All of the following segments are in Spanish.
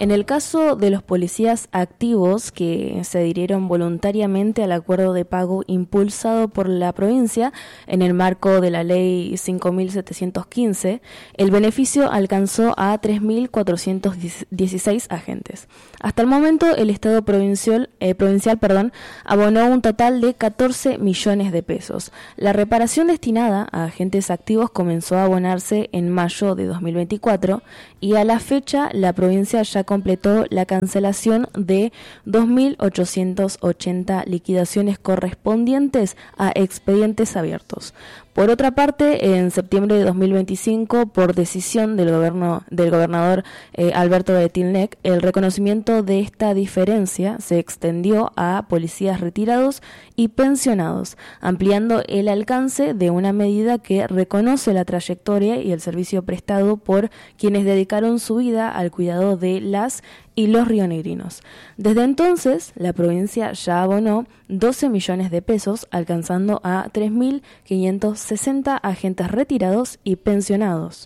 En el caso de los policías activos que se adhirieron voluntariamente al acuerdo de pago impulsado por la provincia en el marco de la ley 5.715, el beneficio alcanzó a 3.416 agentes. Hasta el momento, el Estado provincial abonó un total de 14 millones de pesos. La reparación destinada a agentes activos comenzó a abonarse en mayo de 2024 y a la fecha la provincia ya completó la cancelación de 2.880 liquidaciones correspondientes a expedientes abiertos. Por otra parte, en septiembre de 2025, por decisión del gobernador Alberto de Tilnec, el reconocimiento de esta diferencia se extendió a policías retirados y pensionados, ampliando el alcance de una medida que reconoce la trayectoria y el servicio prestado por quienes dedicaron su vida al cuidado de las y los rionegrinos. Desde entonces, la provincia ya abonó 12 millones de pesos, alcanzando a 3.560 agentes retirados y pensionados.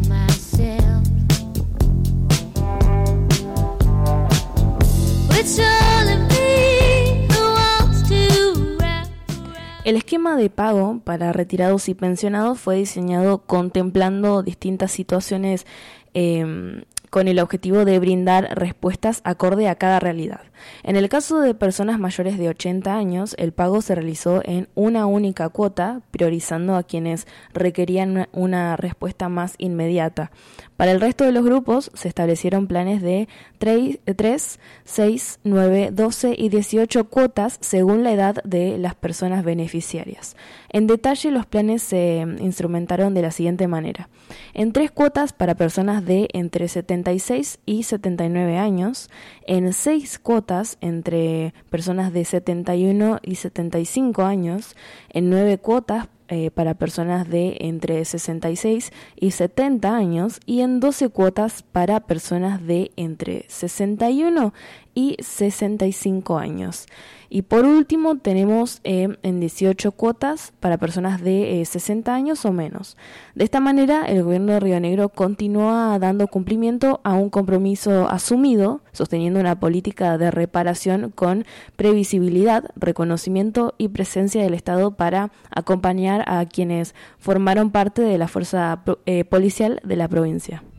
El esquema de pago para retirados y pensionados fue diseñado contemplando distintas situaciones con el objetivo de brindar respuestas acorde a cada realidad. En el caso de personas mayores de 80 años, el pago se realizó en una única cuota, priorizando a quienes requerían una respuesta más inmediata. Para el resto de los grupos se establecieron planes de 3, 6, 9, 12 y 18 cuotas según la edad de las personas beneficiarias. En detalle, los planes se instrumentaron de la siguiente manera. En 3 cuotas para personas de entre 76 y 79 años, en 6 cuotas entre personas de 71 y 75 años, en 9 cuotas para personas de entre 66 y 70 años y en 12 cuotas para personas de entre 61 y 65 años. Y por último tenemos en 18 cuotas para personas de 60 años o menos. De esta manera, el gobierno de Río Negro continúa dando cumplimiento a un compromiso asumido, sosteniendo una política de reparación con previsibilidad, reconocimiento y presencia del Estado para acompañar a quienes formaron parte de la fuerza policial de la provincia.